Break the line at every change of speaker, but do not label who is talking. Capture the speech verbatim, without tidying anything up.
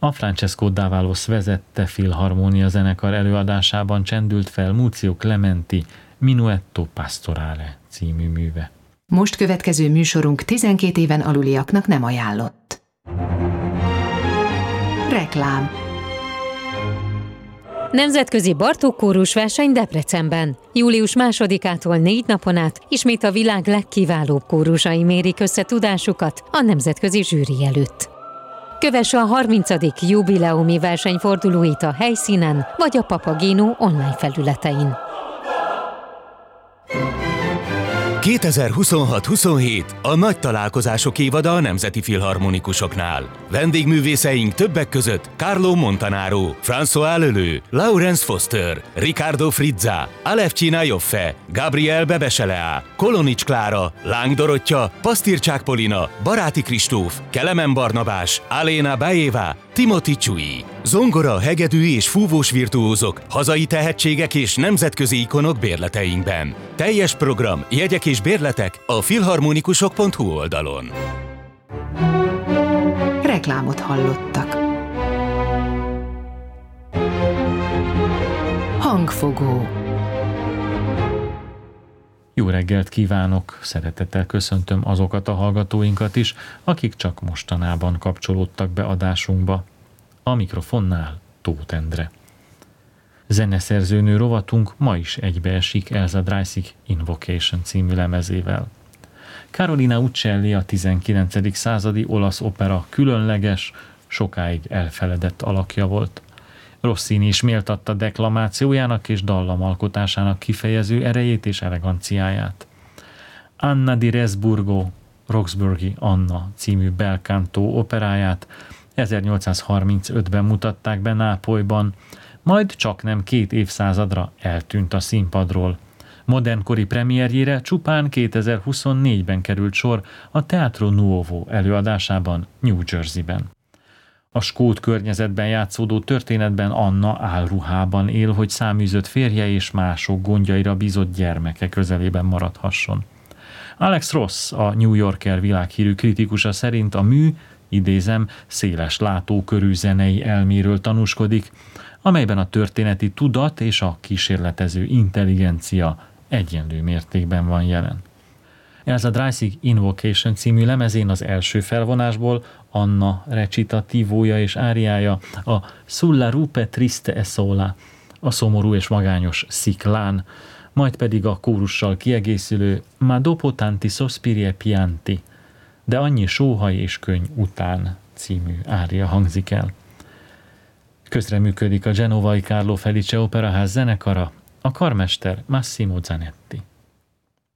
A Francesco D'Avalos vezette filharmónia zenekar előadásában csendült fel Muzio Clementi Minuetto Pastorale című műve.
Most következő műsorunk tizenkét éven aluliaknak nem ajánlott. Reklám.
Nemzetközi Bartók kórus verseny Debrecenben. július másodikától négy napon át ismét a világ legkiválóbb kórusai mérik össze tudásukat a nemzetközi zsűri előtt. Kövesse a harmincadik jubileumi versenyfordulóit a helyszínen vagy a Papageno online felületein.
kétezer-huszonhat huszonhét a nagy találkozások évada a Nemzeti Filharmonikusoknál. Vendégművészeink többek között Carlo Montanaro, François Leleu, Laurence Foster, Riccardo Frizza, Alevcsina Joffe, Gabriel Bebeselea, Kolonics Klára, Láng Dorottya, Pasztircsák Polina, Baráti Kristóf, Kelemen Barnabás, Aléna Bajeva, Timothy Csui. Zongora, hegedű és fúvós virtuózok, hazai tehetségek és nemzetközi ikonok bérleteinkben. Teljes program, jegyek és bérletek a filharmonikusok pont hu oldalon.
Reklámot hallottak. Hangfogó.
Jó reggelt kívánok! Szeretettel köszöntöm azokat a hallgatóinkat is, akik csak mostanában kapcsolódtak be adásunkba. A mikrofonnál Tóth Endre. Zeneszerzőnő rovatunk ma is egybeesik Elsa Dreisig Invocation című lemezével. Carolina Uccelli a tizenkilencedik századi olasz opera különleges, sokáig elfeledett alakja volt. Rossini is méltatta deklamációjának és dallamalkotásának kifejező erejét és eleganciáját. Anna di Resburgo, Roxburghi Anna című bel canto operáját ezernyolcszázharmincötben mutatták be Nápolyban, majd csaknem két évszázadra eltűnt a színpadról. Modernkori premierjére csupán kétezer-huszonnégyben került sor a Teatro Nuovo előadásában New Jerseyben. A skót környezetben játszódó történetben Anna álruhában él, hogy száműzött férje és mások gondjaira bízott gyermeke közelében maradhasson. Alex Ross, a New Yorker világhírű kritikusa szerint a mű, idézem, széles látókörű zenei elméről tanúskodik, amelyben a történeti tudat és a kísérletező intelligencia egyenlő mértékben van jelen. Elsa Dreisig Invocation című lemezén az első felvonásból Anna recitatívója és áriája a Sulla rupe triste e sola, a szomorú és magányos sziklán, majd pedig a kórussal kiegészülő Ma dopo tanti sospiri e pianti, de annyi sóhaj és könny után című ária hangzik el. Közreműködik a genovai Carlo Felice Operaház zenekara, a karmester Massimo Zanetti.